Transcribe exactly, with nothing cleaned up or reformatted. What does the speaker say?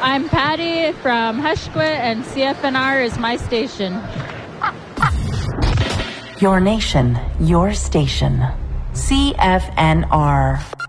I'm Patty from Heshquit, and C F N R is my station. Your nation, your station. C F N R.